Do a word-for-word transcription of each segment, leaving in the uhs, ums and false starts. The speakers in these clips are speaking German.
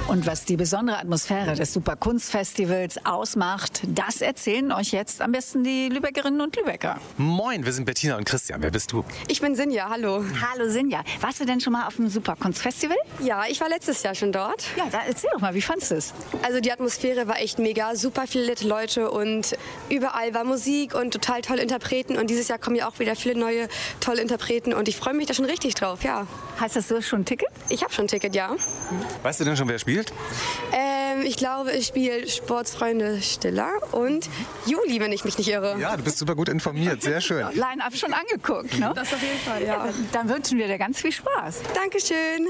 Und was die besondere Atmosphäre des Superkunstfestivals ausmacht, das erzählen euch jetzt am besten die Lübeckerinnen und Lübecker. Moin, wir sind Bettina und Christian. Wer bist du? Ich bin Sinja, hallo. Hallo Sinja. Warst du denn schon mal auf dem Superkunstfestival? Ja, ich war letztes Jahr schon dort. Ja, da erzähl doch mal, wie fandest du es? Also die Atmosphäre war echt mega, super viele nette Leute und überall war Musik und total tolle Interpreten. Und dieses Jahr kommen ja auch wieder viele neue tolle Interpreten und ich freue mich da schon richtig drauf, ja. Hast du schon ein Ticket? Ich habe schon ein Ticket, ja. Weißt du denn schon, wer spielt? Ähm, ich glaube, ich spiele Sportsfreunde Stiller und Juli, wenn ich mich nicht irre. Ja, du bist super gut informiert, sehr schön. Line-Up schon angeguckt, ne? Das auf jeden Fall, ja. ja. Dann wünschen wir dir ganz viel Spaß. Dankeschön.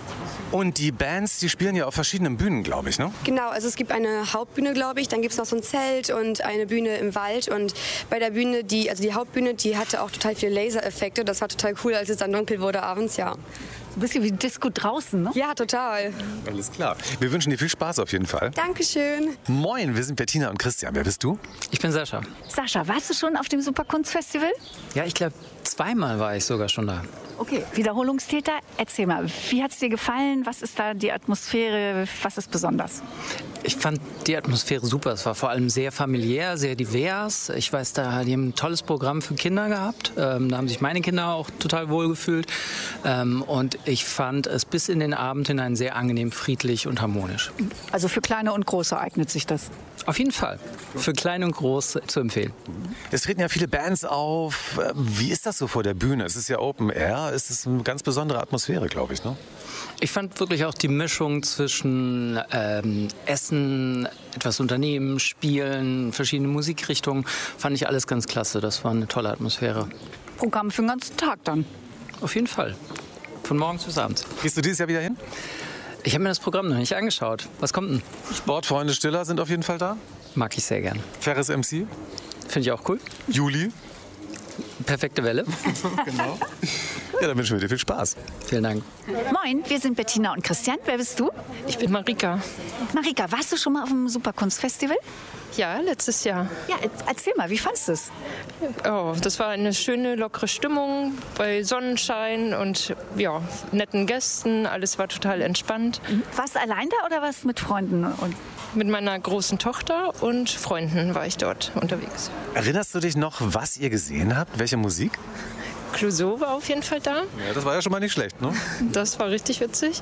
Und die Bands, die spielen ja auf verschiedenen Bühnen, glaube ich, ne? Genau, also es gibt eine Hauptbühne, glaube ich, dann gibt es noch so ein Zelt und eine Bühne im Wald. Und bei der Bühne, die, also die Hauptbühne, die hatte auch total viele Lasereffekte. Das war total cool, als es dann dunkel wurde abends, ja. Ein bisschen wie Disco draußen, ne? Ja, total. Alles klar. Wir wünschen dir viel Spaß auf jeden Fall. Dankeschön. Moin, wir sind Bettina und Christian. Wer bist du? Ich bin Sascha. Sascha, warst du schon auf dem Superkunstfestival? Ja, ich glaube, zweimal war ich sogar schon da. Okay, Wiederholungstäter, erzähl mal, wie hat es dir gefallen? Was ist da die Atmosphäre? Was ist besonders? Ich fand die Atmosphäre super. Es war vor allem sehr familiär, sehr divers. Ich weiß, da die haben ein tolles Programm für Kinder gehabt. Ähm, da haben sich meine Kinder auch total wohl gefühlt. Ähm, und ich fand es bis in den Abend hinein sehr angenehm, friedlich und harmonisch. Also für Kleine und Große eignet sich das? Auf jeden Fall. Für Klein und Groß zu empfehlen. Es treten ja viele Bands auf. Wie ist das so vor der Bühne? Es ist ja Open Air. Es ist eine ganz besondere Atmosphäre, glaube ich, ne? Ich fand wirklich auch die Mischung zwischen ähm, Essen, etwas unternehmen, Spielen, verschiedene Musikrichtungen, fand ich alles ganz klasse. Das war eine tolle Atmosphäre. Programm für den ganzen Tag dann? Auf jeden Fall. Von morgens bis abends. Gehst du dieses Jahr wieder hin? Ich habe mir das Programm noch nicht angeschaut. Was kommt denn? Sportfreunde Stiller sind auf jeden Fall da. Mag ich sehr gern. Ferris M C. Finde ich auch cool. Juli. Perfekte Welle. Genau. Ja, dann wünschen wir dir viel Spaß. Vielen Dank. Moin, wir sind Bettina und Christian. Wer bist du? Ich bin Marika. Marika, warst du schon mal auf dem Superkunstfestival? Ja, letztes Jahr. Ja, erzähl mal, wie fandest du es? Oh, das war eine schöne, lockere Stimmung bei Sonnenschein und ja, netten Gästen. Alles war total entspannt. Warst du allein da oder warst du mit Freunden? Und Mit meiner großen Tochter und Freunden war ich dort unterwegs. Erinnerst du dich noch, was ihr gesehen habt? Welche Musik? Clouseau war auf jeden Fall da. Ja, das war ja schon mal nicht schlecht, ne? Das war richtig witzig.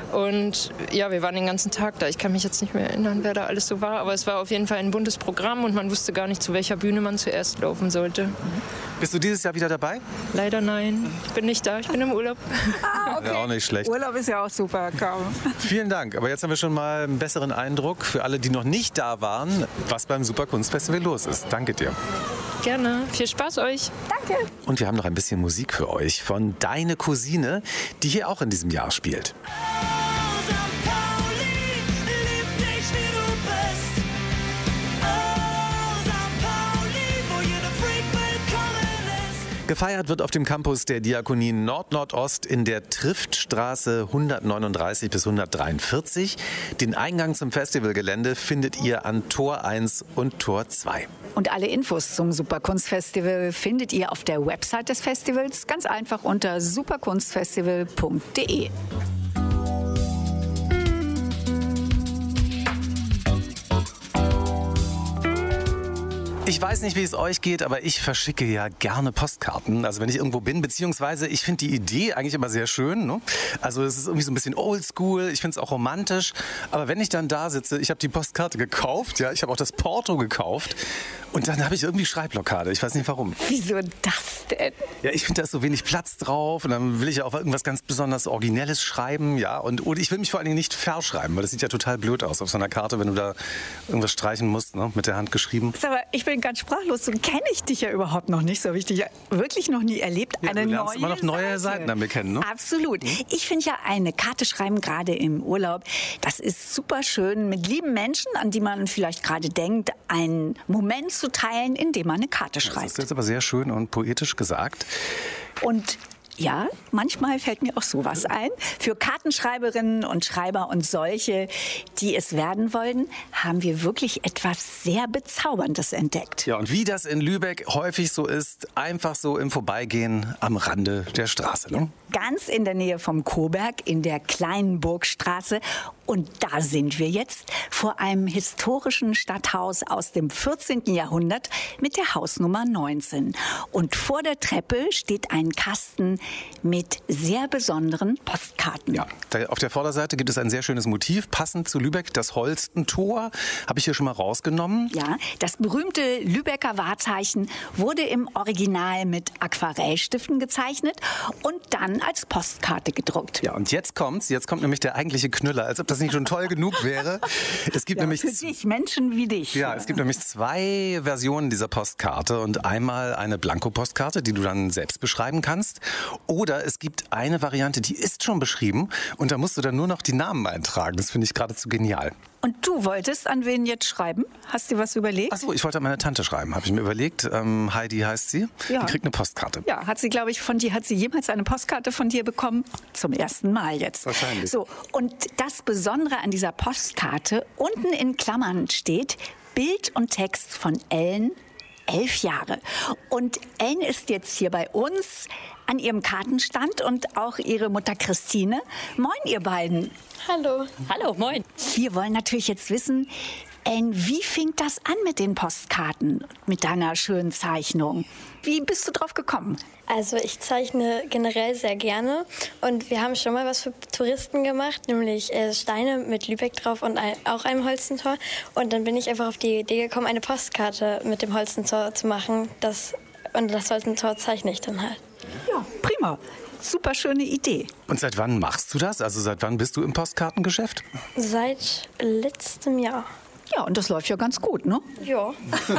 Und ja, wir waren den ganzen Tag da. Ich kann mich jetzt nicht mehr erinnern, wer da alles so war. Aber es war auf jeden Fall ein buntes Programm und man wusste gar nicht, zu welcher Bühne man zuerst laufen sollte. Bist du dieses Jahr wieder dabei? Leider nein. Ich bin nicht da. Ich bin im Urlaub. Ah, okay. Ja, auch nicht schlecht. Urlaub ist ja auch super, kaum. Vielen Dank. Aber jetzt haben wir schon mal einen besseren Eindruck für alle, die noch nicht da waren, was beim Superkunstfestival los ist. Danke dir. Gerne. Viel Spaß euch. Danke. Und wir haben noch ein bisschen Musik für euch von Deine Cousine, die hier auch in diesem Jahr spielt. Gefeiert wird auf dem Campus der Diakonie Nord-Nordost in der Triftstraße hundertneununddreißig bis hundertdreiundvierzig. Den Eingang zum Festivalgelände findet ihr an Tor eins und Tor zwei. Und alle Infos zum Superkunstfestival findet ihr auf der Website des Festivals, ganz einfach unter superkunstfestival punkt de. Ich weiß nicht, wie es euch geht, aber ich verschicke ja gerne Postkarten. Also wenn ich irgendwo bin, beziehungsweise ich finde die Idee eigentlich immer sehr schön. Ne? Also es ist irgendwie so ein bisschen oldschool, ich finde es auch romantisch. Aber wenn ich dann da sitze, ich habe die Postkarte gekauft, ja, ich habe auch das Porto gekauft und dann habe ich irgendwie Schreibblockade. Ich weiß nicht warum. Wieso das denn? Ja, ich finde, da ist so wenig Platz drauf und dann will ich ja auch irgendwas ganz besonders Originelles schreiben, ja. Und, und ich will mich vor allen Dingen nicht verschreiben, weil das sieht ja total blöd aus auf so einer Karte, wenn du da irgendwas streichen musst, ne, mit der Hand geschrieben. Sag mal, ich bin ganz sprachlos. So kenne ich dich ja überhaupt noch nicht. So habe ich dich ja wirklich noch nie erlebt. Ja, eine du lernst neue immer noch neue Seite. Seiten an mir kennen, ne? Absolut. Ich finde ja eine Karte schreiben, gerade im Urlaub, das ist super schön, mit lieben Menschen, an die man vielleicht gerade denkt, einen Moment zu teilen, in dem man eine Karte schreibt. Das ist jetzt aber sehr schön und poetisch gesagt. Und ja, manchmal fällt mir auch sowas ein. Für Kartenschreiberinnen und Schreiber und solche, die es werden wollen, haben wir wirklich etwas sehr Bezauberndes entdeckt. Ja, und wie das in Lübeck häufig so ist, einfach so im Vorbeigehen am Rande der Straße. Ne? Ganz in der Nähe vom Koberg, in der kleinen Burgstraße. Und da sind wir jetzt vor einem historischen Stadthaus aus dem vierzehnten Jahrhundert mit der Hausnummer neunzehn. Und vor der Treppe steht ein Kasten mit sehr besonderen Postkarten. Ja, da auf der Vorderseite gibt es ein sehr schönes Motiv, passend zu Lübeck, das Holstentor. Habe ich hier schon mal rausgenommen. Ja, das berühmte Lübecker Wahrzeichen wurde im Original mit Aquarellstiften gezeichnet und dann als Postkarte gedruckt. Ja, und jetzt kommt's. Jetzt kommt nämlich der eigentliche Knüller, als ob das nicht schon toll genug wäre. Es gibt Ja, nämlich für dich, Menschen wie dich. Ja, es gibt nämlich zwei Versionen dieser Postkarte und einmal eine Blanko-Postkarte, die du dann selbst beschreiben kannst. Oder es gibt eine Variante, die ist schon beschrieben und da musst du dann nur noch die Namen eintragen. Das finde ich geradezu genial. Und du wolltest an wen jetzt schreiben? Hast du was überlegt? Ach so, ich wollte an meine Tante schreiben, habe ich mir überlegt. Ähm, Heidi heißt sie. Ja. Die kriegt eine Postkarte. Ja, hat sie, glaube ich, von dir, hat sie jemals eine Postkarte von dir bekommen? Zum ersten Mal jetzt. Wahrscheinlich. So, und das Besondere an dieser Postkarte, unten in Klammern steht Bild und Text von Ellen, elf Jahre. Und Ellen ist jetzt hier bei uns an ihrem Kartenstand und auch ihre Mutter Christine. Moin, ihr beiden. Hallo. Hallo, moin. Wir wollen natürlich jetzt wissen, Ellen, wie fing das an mit den Postkarten, mit deiner schönen Zeichnung? Wie bist du drauf gekommen? Also ich zeichne generell sehr gerne und wir haben schon mal was für Touristen gemacht, nämlich äh, Steine mit Lübeck drauf und ein, auch einem Holstentor. Und dann bin ich einfach auf die Idee gekommen, eine Postkarte mit dem Holstentor zu machen. Das, und das Holstentor zeichne ich dann halt. Ja, prima. Super schöne Idee. Und seit wann machst du das? Also seit wann bist du im Postkartengeschäft? Seit letztem Jahr. Ja, und das läuft ja ganz gut, ne? Ja.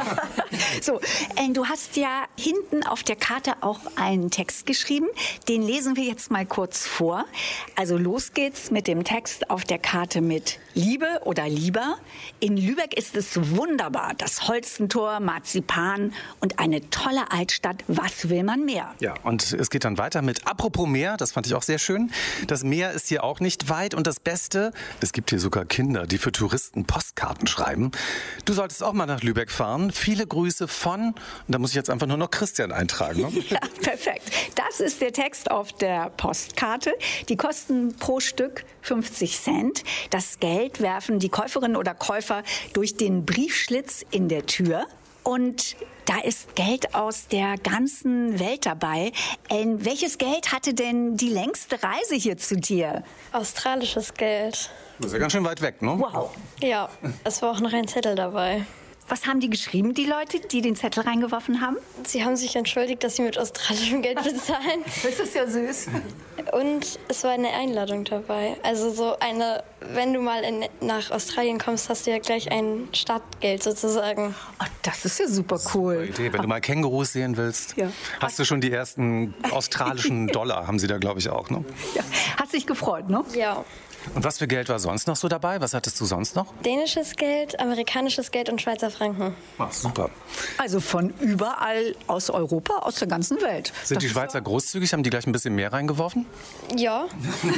So, äh, du hast ja hinten auf der Karte auch einen Text geschrieben. Den lesen wir jetzt mal kurz vor. Also los geht's mit dem Text auf der Karte mit Liebe oder Lieber. In Lübeck ist es wunderbar. Das Holstentor, Marzipan und eine tolle Altstadt. Was will man mehr? Ja, und es geht dann weiter mit Apropos Meer, das fand ich auch sehr schön. Das Meer ist hier auch nicht weit und das Beste, es gibt hier sogar Kinder, die für Touristen Postkarten schreiben. Du solltest auch mal nach Lübeck fahren. Viele Grüße von, und da muss ich jetzt einfach nur noch Christian eintragen. Ne? Ja, perfekt. Das ist der Text auf der Postkarte. Die kosten pro Stück fünfzig Cent. Das Geld werfen die Käuferinnen oder Käufer durch den Briefschlitz in der Tür. Und da ist Geld aus der ganzen Welt dabei. Ähm, welches Geld hatte denn die längste Reise hier zu dir? Australisches Geld. Das ist ja ganz schön weit weg, ne? Wow. Ja, es war auch noch ein Zettel dabei. Was haben die geschrieben, die Leute, die den Zettel reingeworfen haben? Sie haben sich entschuldigt, dass sie mit australischem Geld bezahlen. Das ist ja süß. Und es war eine Einladung dabei. Also so eine, wenn du mal in, nach Australien kommst, hast du ja gleich ein Startgeld sozusagen. Oh, das ist ja super cool. Idee. Wenn du mal Kängurus sehen willst, Ja. hast du schon die ersten australischen Dollar, haben sie da, glaube ich, auch. Ne? Ja. Hast dich gefreut, ne? Ja. Und was für Geld war sonst noch so dabei? Was hattest du sonst noch? Dänisches Geld, amerikanisches Geld und Schweizer Franken. Ach, super. Also von überall aus Europa, aus der ganzen Welt. Sind Das die ist Schweizer großzügig? Haben die gleich ein bisschen mehr reingeworfen? Ja.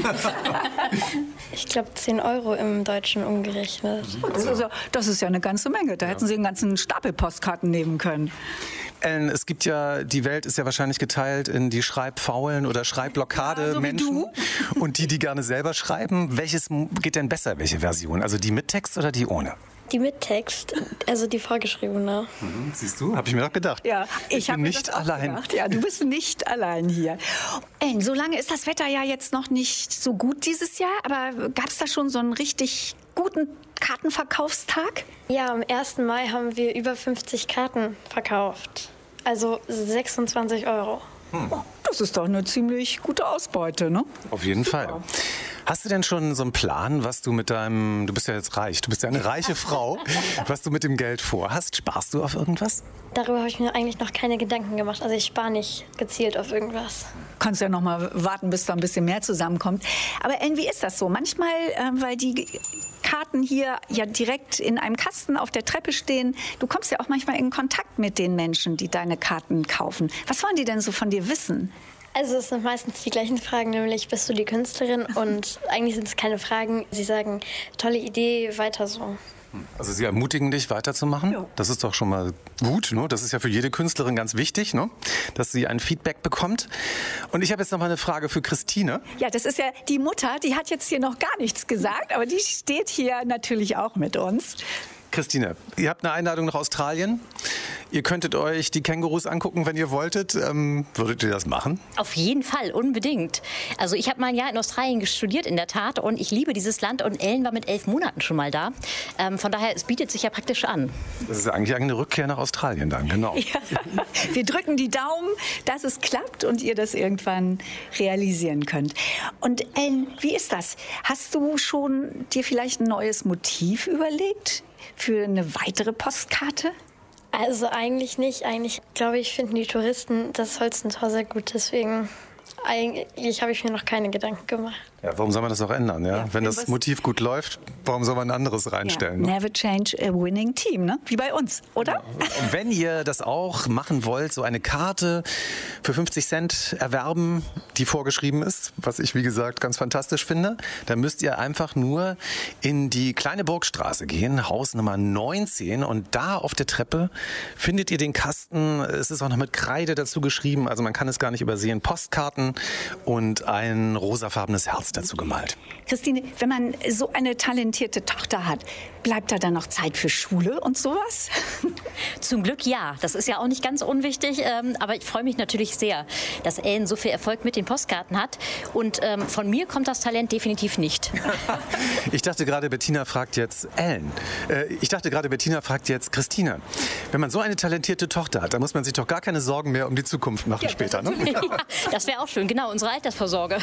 Ich glaube zehn Euro im Deutschen umgerechnet. Das ist, ja, das ist ja eine ganze Menge. Da hätten Sie einen ganzen Stapel Postkarten nehmen können. Ellen, es gibt ja, die Welt ist ja wahrscheinlich geteilt in die Schreibfaulen oder Schreibblockade Ja, so wie Menschen und die, die gerne selber schreiben. Welches geht denn besser, welche Version? Also die mit Text oder die ohne? Die mit Text, also die vorgeschriebene. Mhm, siehst du, habe ich mir doch gedacht. Ja, ich, ich bin habe mir nicht das auch allein. gedacht. Ja, du bist nicht allein hier. Ellen, so lange ist das Wetter ja jetzt noch nicht so gut dieses Jahr, aber gab es da schon so einen richtig guten Kartenverkaufstag? Ja, am ersten Mai haben wir über fünfzig Karten verkauft. Also sechsundzwanzig Euro. Oh, das ist doch eine ziemlich gute Ausbeute, ne? Auf jeden Fall. Hast du denn schon so einen Plan, was du mit deinem, du bist ja jetzt reich, du bist ja eine reiche Frau, was du mit dem Geld vorhast? Sparst du auf irgendwas? Darüber habe ich mir eigentlich noch keine Gedanken gemacht. Also ich spare nicht gezielt auf irgendwas. Kannst ja noch mal warten, bis da ein bisschen mehr zusammenkommt. Aber Ellen, wie ist das so? Manchmal, äh, weil die Karten hier ja direkt in einem Kasten auf der Treppe stehen, du kommst ja auch manchmal in Kontakt mit den Menschen, die deine Karten kaufen. Was wollen die denn so von dir wissen? Also es sind meistens die gleichen Fragen, nämlich bist du die Künstlerin? Und eigentlich sind es keine Fragen. Sie sagen, tolle Idee, weiter so. Also sie ermutigen dich, weiterzumachen. Ja. Das ist doch schon mal gut. Ne? Das ist ja für jede Künstlerin ganz wichtig, ne? Dass sie ein Feedback bekommt. Und ich habe jetzt noch mal eine Frage für Christine. Ja, das ist ja die Mutter, die hat jetzt hier noch gar nichts gesagt, aber die steht hier natürlich auch mit uns. Christine, ihr habt eine Einladung nach Australien. Ihr könntet euch die Kängurus angucken, wenn ihr wolltet. Ähm, würdet ihr das machen? Auf jeden Fall, unbedingt. Also ich habe mal ein Jahr in Australien studiert, in der Tat. Und ich liebe dieses Land. Und Ellen war mit elf Monaten schon mal da. Ähm, von daher, es bietet sich ja praktisch an. Das ist eigentlich eine Rückkehr nach Australien dann, genau. Ja. Wir drücken die Daumen, dass es klappt und ihr das irgendwann realisieren könnt. Und Ellen, wie ist das? Hast du schon dir vielleicht ein neues Motiv überlegt für eine weitere Postkarte? Also eigentlich nicht. Eigentlich, glaube ich, finden die Touristen das Holstentor sehr gut. Deswegen, eigentlich habe ich mir noch keine Gedanken gemacht. Ja, warum soll man das auch ändern? Ja? Ja, wenn das was- Motiv gut läuft, warum soll man ein anderes reinstellen? Ja. Ne? Never change a winning team, ne? Wie bei uns, oder? Und wenn ihr das auch machen wollt, so eine Karte für fünfzig Cent erwerben, die vorgeschrieben ist, was ich wie gesagt ganz fantastisch finde, dann müsst ihr einfach nur in die kleine Burgstraße gehen, Haus Nummer neunzehn, und da auf der Treppe findet ihr den Kasten. Es ist auch noch mit Kreide dazu geschrieben, also man kann es gar nicht übersehen. Postkarten und ein rosafarbenes Herz dazu gemalt. Christine, wenn man so eine talentierte Tochter hat, bleibt da dann noch Zeit für Schule und sowas? Zum Glück ja. Das ist ja auch nicht ganz unwichtig. Ähm, aber ich freue mich natürlich sehr, dass Ellen so viel Erfolg mit den Postkarten hat. Und ähm, von mir kommt das Talent definitiv nicht. Ich dachte gerade, Bettina fragt jetzt Ellen. Äh, ich dachte gerade, Bettina fragt jetzt Christine. Wenn man so eine talentierte Tochter hat, dann muss man sich doch gar keine Sorgen mehr um die Zukunft machen später, ne? Ja, das wäre auch schön. Genau, unsere Altersvorsorge.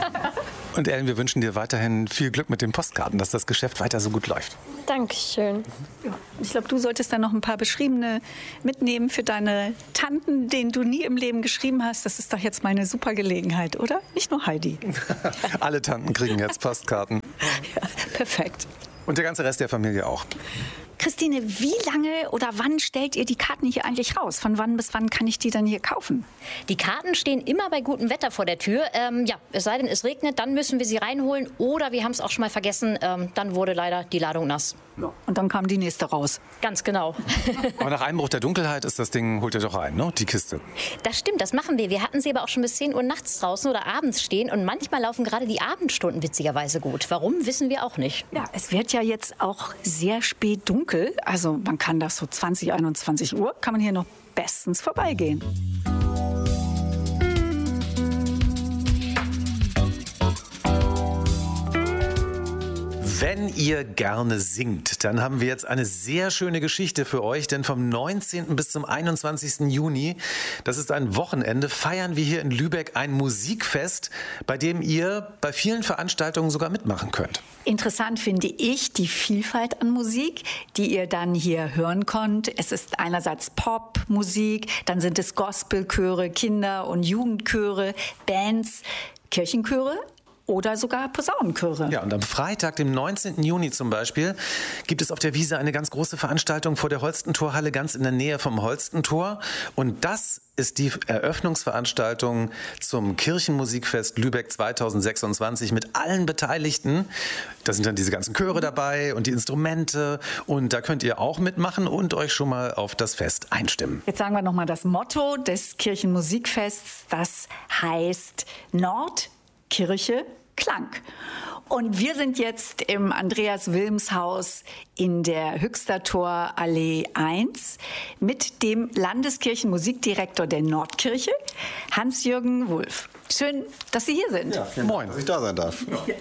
Und Ellen, wir wünschen dir weiterhin viel Glück mit den Postkarten, dass das Geschäft weiter so gut läuft. Dankeschön. Ich glaube, du solltest dann noch ein paar beschriebene mitnehmen für deine Tanten, denen du nie im Leben geschrieben hast. Das ist doch jetzt mal eine super Gelegenheit, oder? Nicht nur Heidi. Alle Tanten kriegen jetzt Postkarten. Ja, perfekt. Und der ganze Rest der Familie auch. Christine, wie lange oder wann stellt ihr die Karten hier eigentlich raus? Von wann bis wann kann ich die dann hier kaufen? Die Karten stehen immer bei gutem Wetter vor der Tür. Ähm, ja, es sei denn, es regnet, dann müssen wir sie reinholen. Oder wir haben es auch schon mal vergessen, ähm, dann wurde leider die Ladung nass. Ja. Und dann kam die nächste raus. Ganz genau. Aber nach Einbruch der Dunkelheit ist das Ding, holt ihr doch ein, ne? Die Kiste. Das stimmt, das machen wir. Wir hatten sie aber auch schon bis zehn Uhr nachts draußen oder abends stehen. Und manchmal laufen gerade die Abendstunden witzigerweise gut. Warum, wissen wir auch nicht. Ja, es wird ja jetzt auch sehr spät dunkel. Also man kann das so zwanzig, einundzwanzig Uhr, kann man hier noch bestens vorbeigehen. Wenn ihr gerne singt, dann haben wir jetzt eine sehr schöne Geschichte für euch, denn vom neunzehnten bis zum einundzwanzigsten Juni, das ist ein Wochenende, feiern wir hier in Lübeck ein Musikfest, bei dem ihr bei vielen Veranstaltungen sogar mitmachen könnt. Interessant finde ich die Vielfalt an Musik, die ihr dann hier hören könnt. Es ist einerseits Popmusik, dann sind es Gospelchöre, Kinder- und Jugendchöre, Bands, Kirchenchöre oder sogar Posaunenchöre. Ja, und am Freitag, dem neunzehnten Juni zum Beispiel, gibt es auf der Wiese eine ganz große Veranstaltung vor der Holstentorhalle, ganz in der Nähe vom Holstentor. Und das ist die Eröffnungsveranstaltung zum Kirchenmusikfest Lübeck zweitausendsechsundzwanzig mit allen Beteiligten. Da sind dann diese ganzen Chöre dabei und die Instrumente. Und da könnt ihr auch mitmachen und euch schon mal auf das Fest einstimmen. Jetzt sagen wir noch mal das Motto des Kirchenmusikfests. Das heißt Nord, Kirche, Klang. Und wir sind jetzt im Andreas-Wilms-Haus in der Höchster Allee eins mit dem Landeskirchenmusikdirektor der Nordkirche, Hans-Jürgen Wulff. Schön, dass Sie hier sind. Ja, vielen Moin, Dank, dass ich da sein darf. Ja.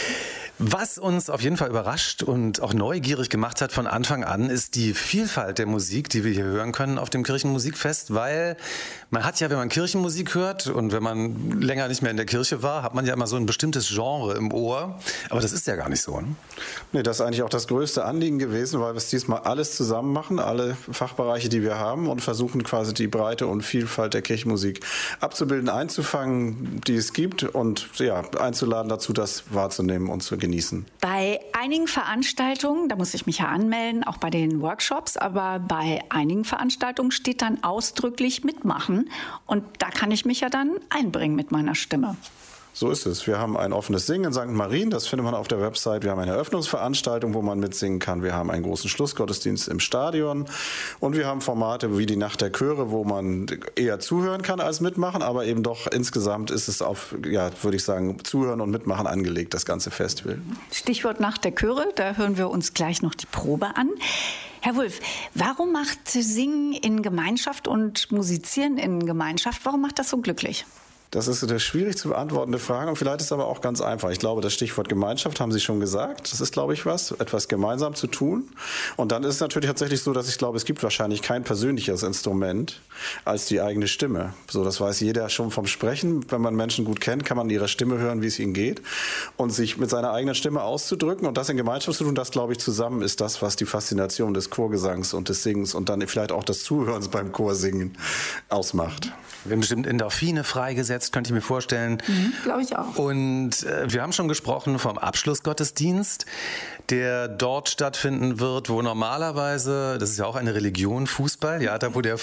Was uns auf jeden Fall überrascht und auch neugierig gemacht hat von Anfang an, ist die Vielfalt der Musik, die wir hier hören können auf dem Kirchenmusikfest, weil man hat ja, wenn man Kirchenmusik hört und wenn man länger nicht mehr in der Kirche war, hat man ja immer so ein bestimmtes Genre im Ohr, aber das ist ja gar nicht so. Ne? Nee, das ist eigentlich auch das größte Anliegen gewesen, weil wir es diesmal alles zusammen machen, alle Fachbereiche, die wir haben und versuchen quasi die Breite und Vielfalt der Kirchenmusik abzubilden, einzufangen, die es gibt und ja, einzuladen dazu, das wahrzunehmen und zu genießen. Bei einigen Veranstaltungen, da muss ich mich ja anmelden, auch bei den Workshops, aber bei einigen Veranstaltungen steht dann ausdrücklich mitmachen und da kann ich mich ja dann einbringen mit meiner Stimme. So ist es. Wir haben ein offenes Singen in Sankt Marien, das findet man auf der Website. Wir haben eine Eröffnungsveranstaltung, wo man mitsingen kann. Wir haben einen großen Schlussgottesdienst im Stadion. Und wir haben Formate wie die Nacht der Chöre, wo man eher zuhören kann als mitmachen. Aber eben doch insgesamt ist es auf, ja, würde ich sagen, Zuhören und Mitmachen angelegt, das ganze Festival. Stichwort Nacht der Chöre, da hören wir uns gleich noch die Probe an. Herr Wulff, warum macht Singen in Gemeinschaft und Musizieren in Gemeinschaft, warum macht das so glücklich? Das ist eine schwierig zu beantwortende Frage und vielleicht ist es aber auch ganz einfach. Ich glaube, das Stichwort Gemeinschaft haben Sie schon gesagt. Das ist, glaube ich, was, etwas gemeinsam zu tun. Und dann ist es natürlich tatsächlich so, dass ich glaube, es gibt wahrscheinlich kein persönlicheres Instrument als die eigene Stimme. So, das weiß jeder schon vom Sprechen. Wenn man Menschen gut kennt, kann man in ihrer Stimme hören, wie es ihnen geht. Und sich mit seiner eigenen Stimme auszudrücken und das in Gemeinschaft zu tun, das, glaube ich, zusammen ist das, was die Faszination des Chorgesangs und des Singens und dann vielleicht auch des Zuhörens beim Chorsingen ausmacht. Wir haben bestimmt Endorphine freigesetzt, könnte ich mir vorstellen. Mhm, glaube ich auch. Und äh, wir haben schon gesprochen vom Abschlussgottesdienst, der dort stattfinden wird, wo normalerweise, das ist ja auch eine Religion, Fußball, ja, da wo der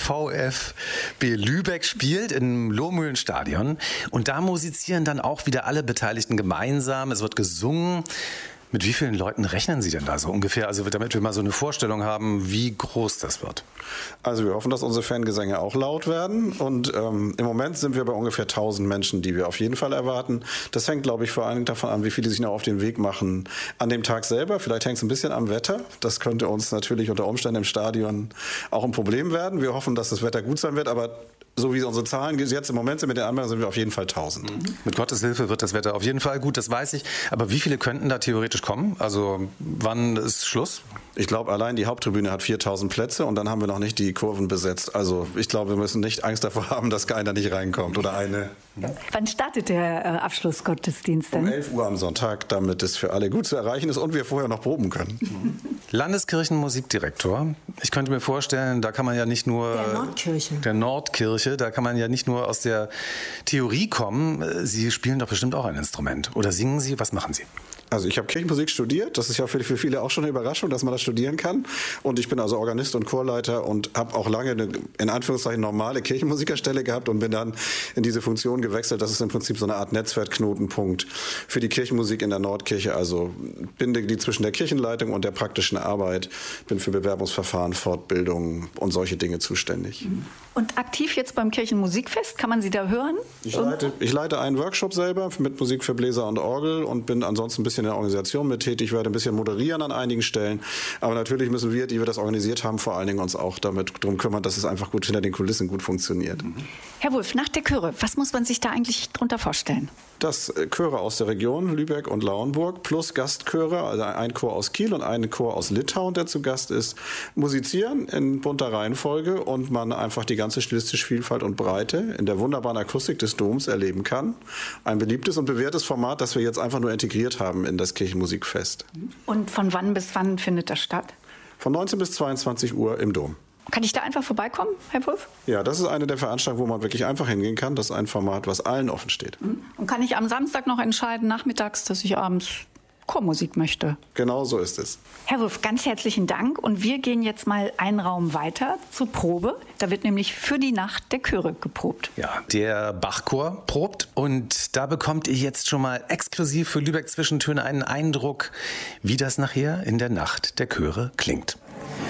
VfB Lübeck spielt, im Lohmühlenstadion. Und da musizieren dann auch wieder alle Beteiligten gemeinsam. Es wird gesungen. Mit wie vielen Leuten rechnen Sie denn da so ungefähr? Also damit wir mal so eine Vorstellung haben, wie groß das wird. Also wir hoffen, dass unsere Fangesänge auch laut werden. Und ähm, im Moment sind wir bei ungefähr tausend Menschen, die wir auf jeden Fall erwarten. Das hängt, glaube ich, vor allem davon an, wie viele sich noch auf den Weg machen an dem Tag selber. Vielleicht hängt es ein bisschen am Wetter. Das könnte uns natürlich unter Umständen im Stadion auch ein Problem werden. Wir hoffen, dass das Wetter gut sein wird, aber so wie unsere Zahlen jetzt im Moment sind mit den Anmeldungen, sind wir auf jeden Fall tausend. Mhm. Mit Gottes Hilfe wird das Wetter auf jeden Fall gut, das weiß ich. Aber wie viele könnten da theoretisch kommen? Also wann ist Schluss? Ich glaube, allein die Haupttribüne hat viertausend Plätze und dann haben wir noch nicht die Kurven besetzt. Also ich glaube, wir müssen nicht Angst davor haben, dass keiner nicht reinkommt oder eine. Wann startet der äh, Abschlussgottesdienst denn? Um elf Uhr am Sonntag, damit es für alle gut zu erreichen ist und wir vorher noch proben können. Landeskirchenmusikdirektor. Ich könnte mir vorstellen, da kann man ja nicht nur... Der Nordkirche. Der Nordkirche, da kann man ja nicht nur aus der Theorie kommen. Sie spielen doch bestimmt auch ein Instrument. Oder singen Sie? Was machen Sie? Also ich habe Kirchenmusik studiert. Das ist ja für, für viele auch schon eine Überraschung, dass man das studieren kann. Und ich bin also Organist und Chorleiter und habe auch lange eine, in Anführungszeichen, normale Kirchenmusikerstelle gehabt und bin dann in diese Funktion gewechselt. Das ist im Prinzip so eine Art Netzwerkknotenpunkt für die Kirchenmusik in der Nordkirche. Also binde die zwischen der Kirchenleitung und der praktischen Arbeit. Bin für Bewerbungsverfahren, Fortbildungen und solche Dinge zuständig. Und aktiv jetzt beim Kirchenmusikfest, kann man Sie da hören? Ich leite, ich leite einen Workshop selber mit Musik für Bläser und Orgel und bin ansonsten ein bisschen in der Organisation mit tätig. Ich werde ein bisschen moderieren an einigen Stellen. Aber natürlich müssen wir, die wir das organisiert haben, vor allen Dingen uns auch damit darum kümmern, dass es einfach gut hinter den Kulissen gut funktioniert. Herr Wulff, Nacht der Chöre, was muss man sich da eigentlich drunter vorstellen? Das Chöre aus der Region Lübeck und Lauenburg plus Gastchöre, also ein Chor aus Kiel und ein Chor aus Litauen, der zu Gast ist, musizieren in bunter Reihenfolge und man einfach die ganze stilistische Vielfalt und Breite in der wunderbaren Akustik des Doms erleben kann. Ein beliebtes und bewährtes Format, das wir jetzt einfach nur integriert haben in das Kirchenmusikfest. Und von wann bis wann findet das statt? Von neunzehn bis zweiundzwanzig Uhr im Dom. Kann ich da einfach vorbeikommen, Herr Wulff? Ja, das ist eine der Veranstaltungen, wo man wirklich einfach hingehen kann. Das ist ein Format, was allen offen steht. Und kann ich am Samstag noch entscheiden, nachmittags, dass ich abends Chormusik möchte? Genau so ist es. Herr Wulff, ganz herzlichen Dank. Und wir gehen jetzt mal einen Raum weiter zur Probe. Da wird nämlich für die Nacht der Chöre geprobt. Ja, der Bachchor probt. Und da bekommt ihr jetzt schon mal exklusiv für Lübeck Zwischentöne einen Eindruck, wie das nachher in der Nacht der Chöre klingt.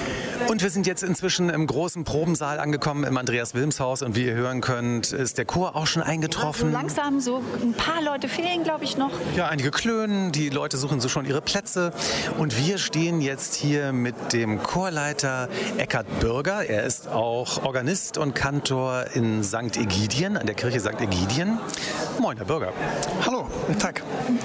Und wir sind jetzt inzwischen im großen Probensaal angekommen, im Andreas-Wilms-Haus. Und wie ihr hören könnt, ist der Chor auch schon eingetroffen. Also langsam, so ein paar Leute fehlen, glaube ich, noch. Ja, einige klönen, die Leute suchen so schon ihre Plätze. Und wir stehen jetzt hier mit dem Chorleiter Eckhard Bürger. Er ist auch Organist und Kantor in Sankt Egidien, an der Kirche Sankt Egidien. Moin, Herr Bürger. Hallo, guten Tag.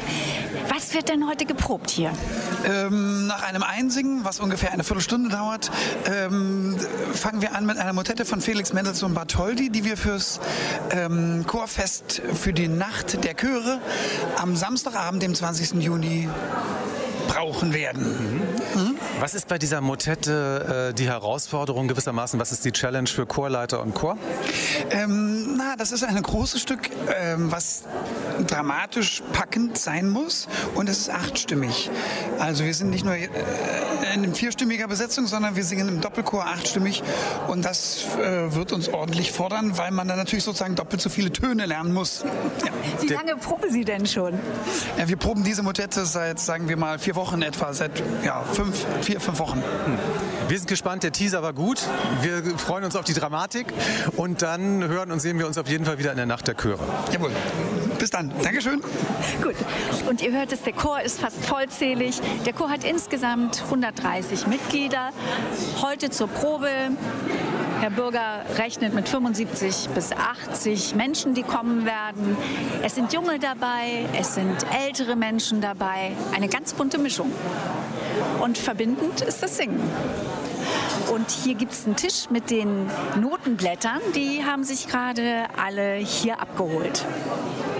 Was wird denn heute geprobt hier? Ähm, nach einem Einsingen, was ungefähr eine Viertelstunde dauert, ähm, fangen wir an mit einer Motette von Felix Mendelssohn Bartholdy, die wir fürs ähm, Chorfest für die Nacht der Chöre am Samstagabend, dem zwanzigsten Juni, brauchen werden. Mhm. Mhm. Was ist bei dieser Motette äh, die Herausforderung gewissermaßen? Was ist die Challenge für Chorleiter und Chor? Ähm, na, das ist ein großes Stück, ähm, was dramatisch packend sein muss, und es ist achtstimmig. Also wir sind nicht nur äh, in vierstimmiger Besetzung, sondern wir singen im Doppelchor achtstimmig, und das äh, wird uns ordentlich fordern, weil man dann natürlich sozusagen doppelt so viele Töne lernen muss. Ja. Wie lange proben Sie denn schon? Ja, wir proben diese Motette seit, sagen wir mal, vier Wochen etwa, seit ja, fünf, vier, fünf Wochen. Wir sind gespannt, der Teaser war gut. Wir freuen uns auf die Dramatik, und dann hören und sehen wir uns auf jeden Fall wieder in der Nacht der Chöre. Jawohl. Bis dann. Dankeschön. Gut. Und ihr hört es, der Chor ist fast vollzählig. Der Chor hat insgesamt hundertdreißig Mitglieder. Heute zur Probe. Herr Bürger rechnet mit fünfundsiebzig bis achtzig Menschen, die kommen werden. Es sind Junge dabei, es sind ältere Menschen dabei. Eine ganz bunte Mischung. Und verbindend ist das Singen. Und hier gibt es einen Tisch mit den Notenblättern. Die haben sich gerade alle hier abgeholt.